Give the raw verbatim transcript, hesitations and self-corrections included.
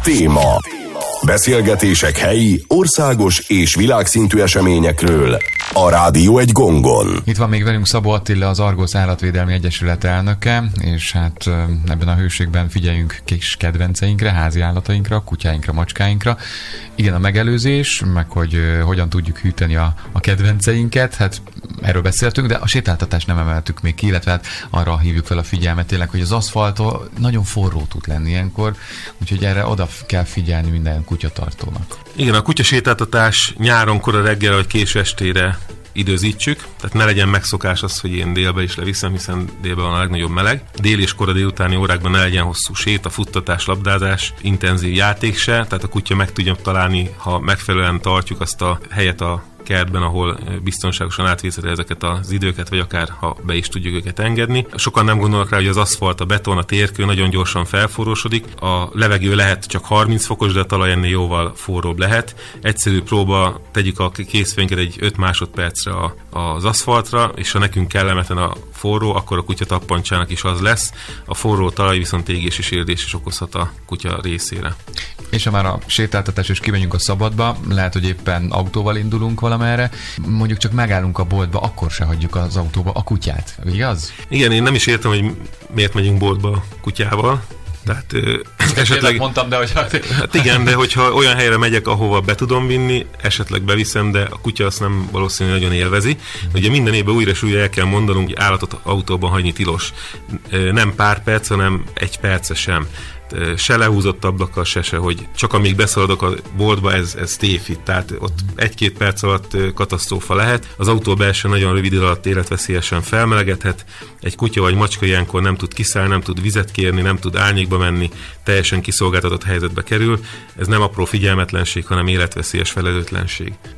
Téma. Beszélgetések helyi, országos és világszintű eseményekről a Rádió egy gongon. Itt van még velünk Szabó Attila, az Argosz Állatvédelmi Egyesület elnöke, és hát ebben a hőségben figyeljünk kis kedvenceinkre, házi állatainkra, kutyáinkra, macskáinkra. Igen, a megelőzés, meg hogy hogyan tudjuk hűteni a, a kedvenceinket, hát erről beszéltünk, de a sétáltatást nem emeltük még ki, illetve hát arra hívjuk fel a figyelmet tényleg, hogy az aszfalt nagyon forró tud lenni ilyenkor, úgyhogy erre oda kell figyelni minden kutyatartónak. Igen, a kutyasétáltatás nyáron kora reggel vagy késő estére időzítsük, tehát ne legyen megszokás az, hogy én délbe is leviszem, hiszen délben van a legnagyobb meleg. Dél és kora délutáni órákban ne legyen hosszú séta, futtatás, labdázás, intenzív játék se, tehát a kutya meg tudja találni, ha megfelelően tartjuk azt a helyet a kertben, ahol biztonságosan átvészeti ezeket az időket, vagy akár ha be is tudjuk őket engedni. Sokan nem gondolnak rá, hogy az aszfalt, a beton, a térkő nagyon gyorsan felforrósodik. A levegő lehet csak harminc fokos, de a talaj ennél jóval forróbb lehet. Egyszerű próba, tegyük a készfénket egy öt másodpercre a, az aszfaltra, és ha nekünk kellemetlen a forró, akkor a kutya tappancsának is az lesz. A forró talaj viszont égés és érdés is okozhat a kutya részére. És ha már a sétáltatás és kimegyünk a szabadba, lehet, hogy éppen autóval indulunk valamerre, mondjuk csak megállunk a boltba, akkor se hagyjuk az autóba a kutyát, igaz? Igen, én nem is értem, hogy miért megyünk boltba kutyával. Tehát ö, esetleg mondtam, de hogy hát igen, de hogyha olyan helyre megyek, ahova be tudom vinni, esetleg beviszem, de a kutya azt nem valószínűleg nagyon élvezi. Ugye minden évben újra és újra el kell mondanunk, hogy állatot autóban hagyni tilos. Nem pár perc, hanem egy perce sem. Se lehúzott ablakkal, se se, hogy csak amíg beszaladok a boltba, ez, ez tévhit. Tehát ott egy-két perc alatt katasztrófa lehet. Az autó belső nagyon rövid idő alatt életveszélyesen felmelegedhet. Egy kutya vagy macska ilyenkor nem tud kiszállni, nem tud vizet kérni, nem tud árnyékba menni, teljesen kiszolgáltatott helyzetbe kerül. Ez nem apró figyelmetlenség, hanem életveszélyes felelőtlenség.